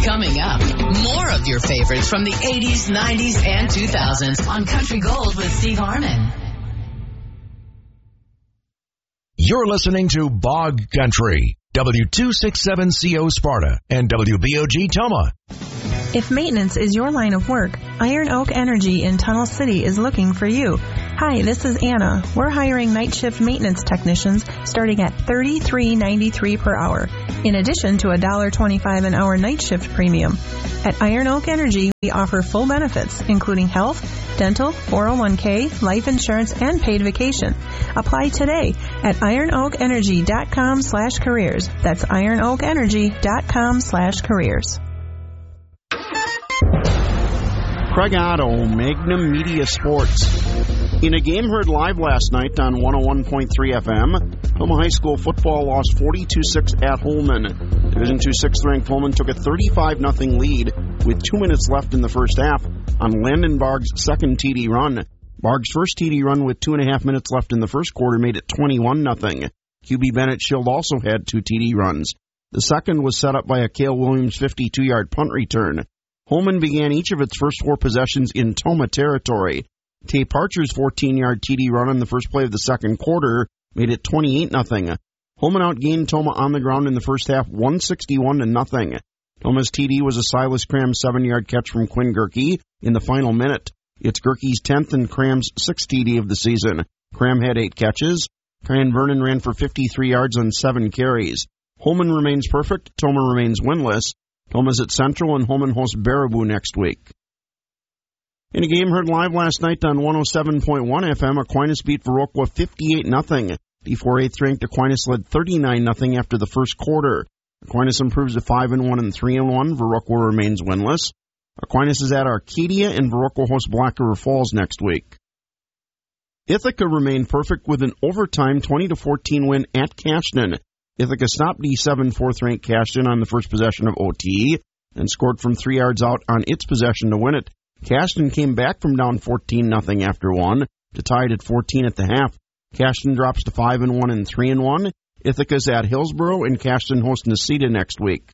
Coming up, more of your favorites from the 80s, 90s, and 2000s on Country Gold with Steve Harmon. You're listening to Bog Country, W267CO Sparta and WBOG Toma. If maintenance is your line of work, Iron Oak Energy in Tunnel City is looking for you. Hi, this is Anna. We're hiring night shift maintenance technicians starting at $33.93 per hour, in addition to $1.25 an hour night shift premium. At Iron Oak Energy, we offer full benefits, including health, dental, 401k, life insurance, and paid vacation. Apply today at ironoakenergy.com/careers. That's ironoakenergy.com/careers. Craig Otto, Magnum Media Sports. In a game heard live last night on 101.3 FM, Toma High School football lost 42-6 at Holman. Division II 6th-ranked Holman took a 35-0 lead with 2 minutes left in the first half on Landon Barg's second TD run. Barg's first TD run with 2.5 minutes left in the first quarter made it 21-0. QB Bennett Schild also had 2 TD runs. The second was set up by a Cale Williams 52-yard punt return. Holman began each of its first 4 possessions in Toma territory. Tay Parcher's 14-yard TD run on the first play of the second quarter made it 28-0. Holman outgained Toma on the ground in the first half 161-0. Toma's TD was a Silas Cram 7-yard catch from Quinn Gerke in the final minute. It's Gerke's 10th and Cram's 6th TD of the season. Cram had 8 catches. Ryan Vernon ran for 53 yards on 7 carries. Holman remains perfect. Toma remains winless. Toma's at Central, and Holman hosts Baraboo next week. In a game heard live last night on 107.1 FM, Aquinas beat Viroqua 58-0. D4 8th-ranked Aquinas led 39-0 after the first quarter. Aquinas improves to 5-1 and 3-1. Viroqua remains winless. Aquinas is at Arcadia, and Viroqua hosts Black River Falls next week. Ithaca remained perfect with an overtime 20-14 win at Cashton. Ithaca stopped D7 4th-ranked Cashton on the first possession of OT and scored from 3 yards out on its possession to win it. Cashton came back from down 14-0 after 1 to tie it at 14 at the half. Cashton drops to 5-1 and 3-1. Ithaca's at Hillsboro, and Cashton hosts Necedah next week.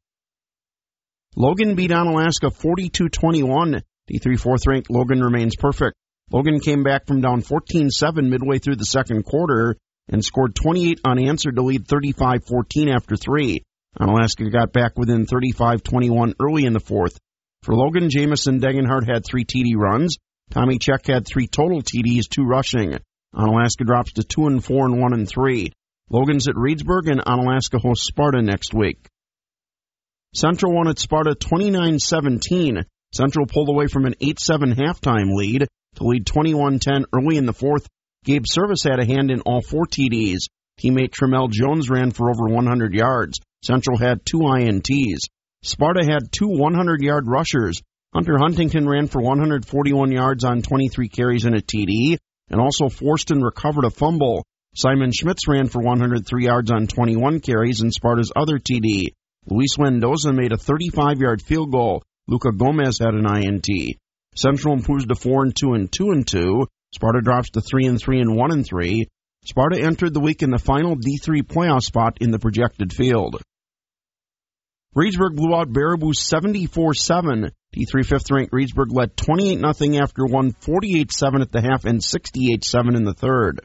Logan beat Onalaska 42-21. D3 4th-ranked Logan remains perfect. Logan came back from down 14-7 midway through the second quarter and scored 28 unanswered to lead 35-14 after 3. Onalaska got back within 35-21 early in the fourth. For Logan, Jamison Degenhardt had 3 TD runs. Tommy Check had 3 total TDs, 2 rushing. Onalaska drops to 2-4 and 1-3. Logan's at Reedsburg, and Onalaska hosts Sparta next week. Central won at Sparta 29-17. Central pulled away from an 8-7 halftime lead to lead 21-10 early in the fourth. Gabe Service had a hand in all 4 TDs. Teammate Tremel Jones ran for over 100 yards. Central had 2 INTs. Sparta had 2 100-yard rushers. Hunter Huntington ran for 141 yards on 23 carries and a TD, and also forced and recovered a fumble. Simon Schmitz ran for 103 yards on 21 carries and Sparta's other TD. Luis Mendoza made a 35-yard field goal. Luca Gomez had an INT. Central improves to 4-2 and 2-2. Sparta drops to 3-3 and 1-3. Sparta entered the week in the final D3 playoff spot in the projected field. Reedsburg blew out Baraboo 74-7. D3 5th-ranked Reedsburg led 28-0 after 1, 48-7 at the half and 68-7 in the third.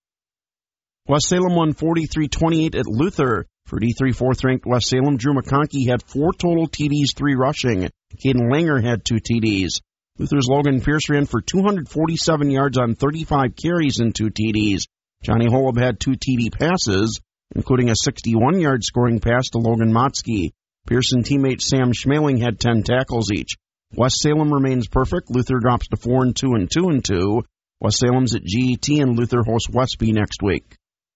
West Salem won 43-28 at Luther. For D3 4th-ranked West Salem, Drew McConkey had 4 total TDs, 3 rushing. Caden Langer had 2 TDs. Luther's Logan Pierce ran for 247 yards on 35 carries and 2 TDs. Johnny Holub had 2 TD passes, including a 61-yard scoring pass to Logan Motzke. Pierce and teammate Sam Schmeling had 10 tackles each. West Salem remains perfect. Luther drops to 4-2 and 2-2. West Salem's at GET, and Luther hosts Westby next week.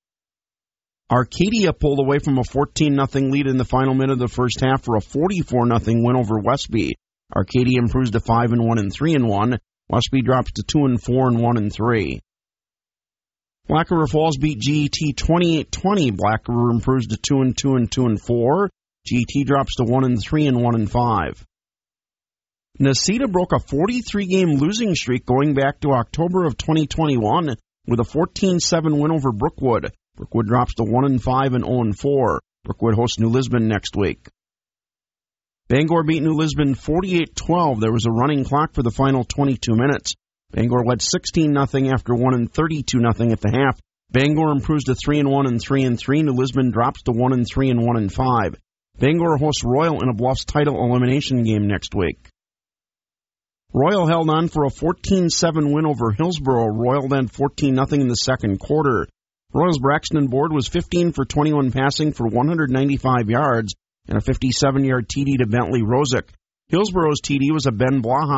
Arcadia pulled away from a 14-0 lead in the final minute of the first half for a 44-0 win over Westby. Arcadia improves to 5-1 and 3-1. Westby drops to 2-4 and 1-3. Black River Falls beat GET 28-20. Black River improves to 2-2 and 2-4. GET drops to 1-3 and 1-5. Necedah broke a 43-game losing streak going back to October of 2021 with a 14-7 win over Brookwood. Brookwood drops to 1-5 and 0-4. Brookwood hosts New Lisbon next week. Bangor beat New Lisbon 48-12. There was a running clock for the final 22 minutes. Bangor led 16-0 after 1 and 32-0 at the half. Bangor improves to 3-1 and 3-3. New Lisbon drops to 1-3 and 1-5. Bangor hosts Royal in a Bluffs title elimination game next week. Royal held on for a 14-7 win over Hillsborough. Royal led 14-0 in the second quarter. Royal's Braxton Board was 15 for 21 passing for 195 yards and a 57-yard TD to Bentley Rosick. Hillsborough's TD was a Ben Blaha